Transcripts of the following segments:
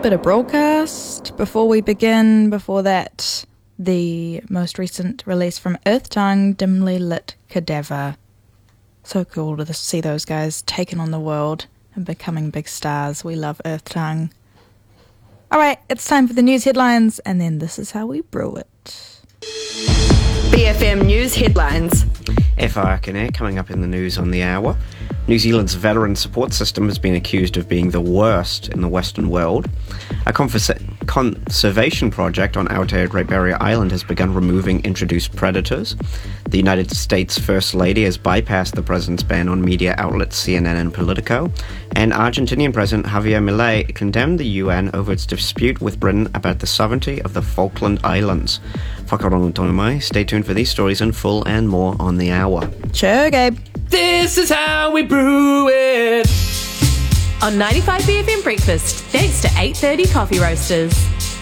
bit of broadcast before we begin. Before that, the most recent release from Earth Tongue, Dimly Lit Cadaver. So cool to see those guys taking on the world and becoming big stars. We love Earth Tongue. Alright, it's time for the news headlines, and then this is how we brew it. BFM News Headlines. FRKNE coming up in the news on the hour. New Zealand's veteran support system has been accused of being the worst in the Western world. A conservation project on outer Great Barrier Island has begun removing introduced predators. The United States First Lady has bypassed the president's ban on media outlets CNN and Politico. And Argentinian President Javier Milei condemned the UN over its dispute with Britain about the sovereignty of the Falkland Islands. Whakarongo tonu mai. Stay tuned for these stories in full and more on the hour. Sure, Gabe. This is how we brew it. On 95 BFM Breakfast, thanks to 8:30 Coffee Roasters.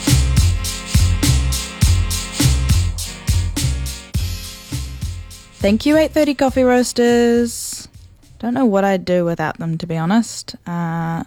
Thank you, 8:30 Coffee Roasters. Don't know what I'd do without them, to be honest. Yeah,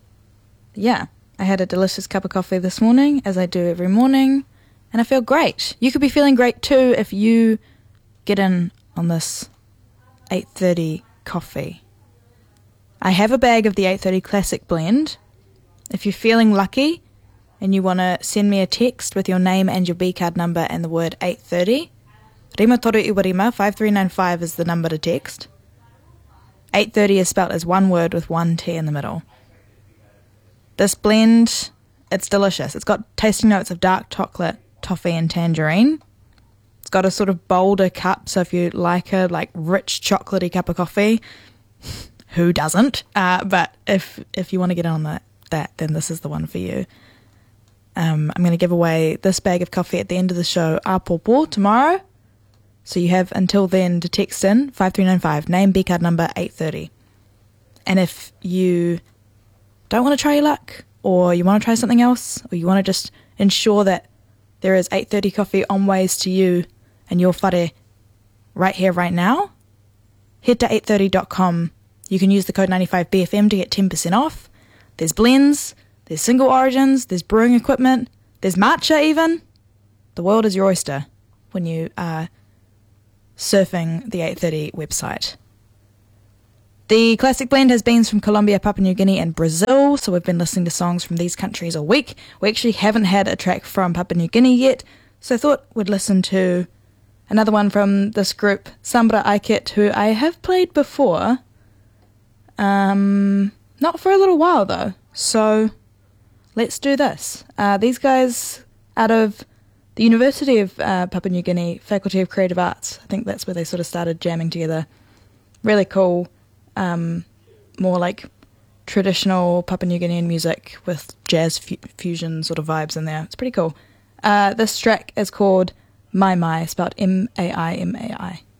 I had a delicious cup of coffee this morning, as I do every morning, and I feel great. You could be feeling great too if you get in on this 8:30 coffee. I have a bag of the 8:30 Classic Blend. If you're feeling lucky and you want to send me a text with your name and your B-card number and the word 8:30, Rima Toru Iwarima 5395 is the number to text. 8:30 is spelt as one word with one T in the middle. This blend, it's delicious. It's got tasting notes of dark chocolate, toffee and tangerine. It's got a sort of bolder cup, so if you like a rich chocolatey cup of coffee, who doesn't? But if you want to get on that, then this is the one for you. I'm going to give away this bag of coffee at the end of the show, Apopo, tomorrow. So you have until then to text in 5395, name, B-card number 8:30. And if you don't want to try your luck, or you want to try something else, or you want to just ensure that there is 8:30 coffee on ways to you and your whare right here, right now, head to 830.com. You can use the code 95BFM to get 10% off. There's blends, there's single origins, there's brewing equipment, there's matcha even. The world is your oyster when you are surfing the 830 website. The Classic Blend has beans from Colombia, Papua New Guinea and Brazil, so we've been listening to songs from these countries all week. We actually haven't had a track from Papua New Guinea yet, so I thought we'd listen to another one from this group, Sambra Aiket, who I have played before. Not for a little while though, so let's do this. These guys out of the University of Papua New Guinea, Faculty of Creative Arts, I think that's where they sort of started jamming together. Really cool. More like traditional Papua New Guinean music with jazz fusion sort of vibes in there. It's pretty cool. This track is called Mai Mai, spelled M-A-I-M-A-I.